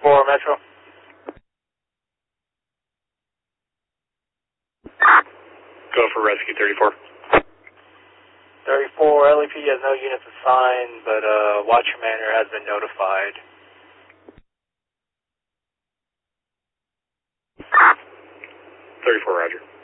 34 Metro. Go for rescue 34. 34, LEP has no units assigned, but watch commander has been notified. 34, roger.